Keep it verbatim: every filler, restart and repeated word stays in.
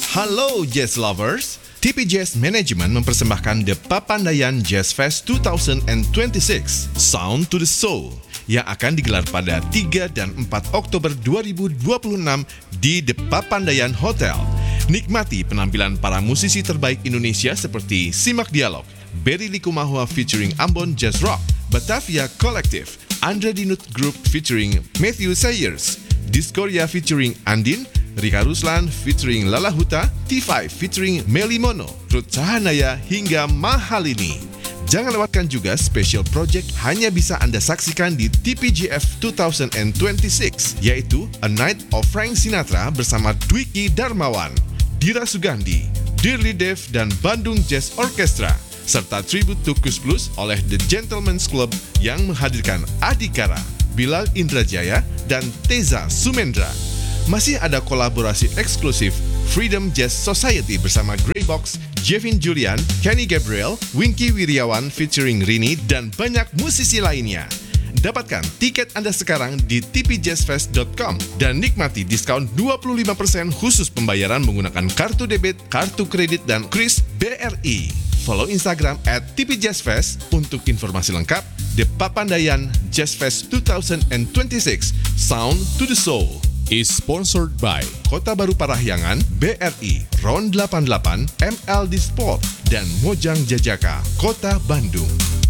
Halo Jazz Lovers, T P Jazz Management mempersembahkan The Papandayan Jazz Fest dua ribu dua puluh enam Sound to the Soul yang akan digelar pada tiga dan empat Oktober dua ribu dua puluh enam di The Papandayan Hotel. Nikmati penampilan para musisi terbaik Indonesia seperti Simak Dialog, Berry Likumahua featuring Ambon Jazz Rock, Batavia Collective, Andre Dinut Group featuring Matthew Sayers, Diskoria featuring Andin, Rika Ruslan featuring Lala Huta, T lima featuring Meli Mono, Ruth Cahanaya hingga Mahalini. Jangan lewatkan juga special project hanya bisa Anda saksikan di T P J F dua ribu dua puluh enam, yaitu A Night of Frank Sinatra bersama Dwiki Darmawan, Dira Sugandi, Dearly Dev dan Bandung Jazz Orchestra, serta tribute to Kus Plus oleh The Gentleman's Club yang menghadirkan Adikara, Bilal Indrajaya, dan Teza Sumendra. Masih ada kolaborasi eksklusif Freedom Jazz Society bersama Greybox, Jevin Julian, Kenny Gabriel, Winky Wiryawan featuring Rini, dan banyak musisi lainnya. Dapatkan tiket Anda sekarang di t p jazz fest dot com dan nikmati diskon dua puluh lima persen khusus pembayaran menggunakan kartu debit, kartu kredit, dan kris B R I. Follow Instagram at t p jazz fest untuk informasi lengkap. The Papandayan Jazz Fest dua ribu dua puluh enam Sound to the Soul is sponsored by Kota Baru Parahyangan, B R I, Ron delapan puluh delapan, M L D Sport, dan Mojang Jajaka, Kota Bandung.